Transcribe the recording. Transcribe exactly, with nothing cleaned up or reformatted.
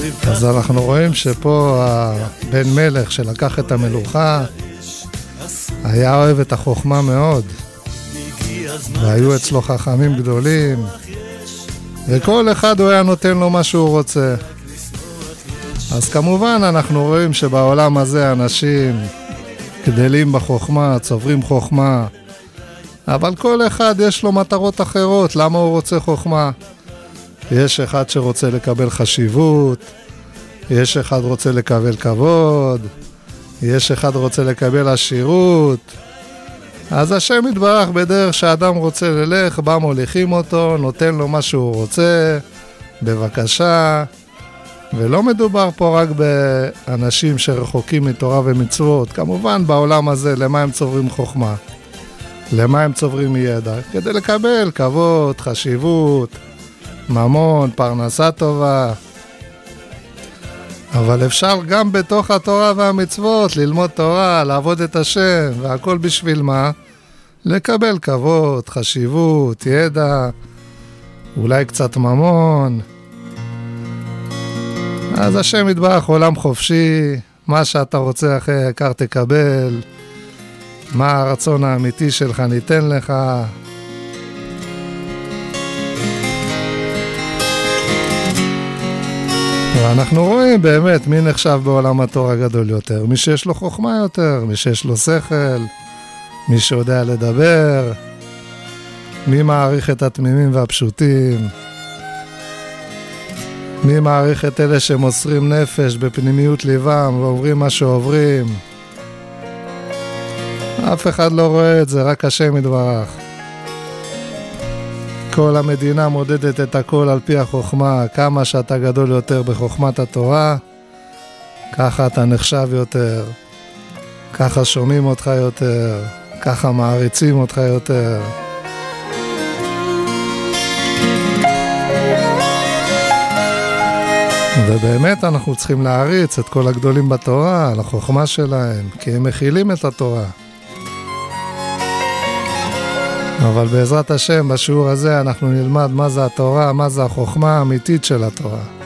אז אנחנו רואים שפה הבן מלך שלקח את המלוכה היה אוהב את החוכמה מאוד, והיו אצלו חכמים גדולים, וכל אחד הוא היה נותן לו מה שהוא רוצה. אז כמובן אנחנו רואים שבעולם הזה אנשים גדלים בחוכמה, צוברים חוכמה, אבל כל אחד יש לו מטרות אחרות. למה הוא רוצה חוכמה? יש אחד שרוצה לקבל חשיבות, יש אחד רוצה לקבל כבוד, יש אחד רוצה לקבל עשירות. אז השם יתברך בדרך שאדם רוצה ללך, בא מוליכים אותו, נותן לו מה שהוא רוצה, בבקשה. ולא מדובר פה רק באנשים שרחוקים מתורה ומצוות. כמובן בעולם הזה למה הם צוברים חוכמה? למה הם צוברים ידע? כדי לקבל כבוד, חשיבות, ממון, פרנסה טובה. אבל אפשר גם בתוך התורה והמצוות ללמוד תורה, לעבוד את השם, והכל בשביל מה? לקבל כבוד, חשיבות, ידע, אולי קצת ממון. אז השם יתברך עולם חופשי, מה שאתה רוצה אחרי יקר תקבל, מה הרצון האמיתי שלך ניתן לך. ואנחנו רואים באמת מי נחשב בעולם התורה גדול יותר, מי שיש לו חוכמה יותר, מי שיש לו שכל, מי שיודע לדבר, מי מעריך את התמימים והפשוטים, מי מעריך את אלה שמוסרים נפש בפנימיות ליבם ועוברים מה שעוברים. אף אחד לא רואה את זה, רק השם יתברך. כל המדינה מודדת את הכל על פי החוכמה. כמה שאתה גדול יותר בחוכמת התורה, ככה אתה נחשב יותר, ככה שומעים אותך יותר, ככה מעריצים אותך יותר. ובאמת אנחנו צריכים להעריץ את כל הגדולים בתורה על החוכמה שלהם, כי הם מכילים את התורה. אבל בעזרת השם בשיעור הזה אנחנו נלמד מה זה התורה, מה זה החוכמה האמיתית של התורה.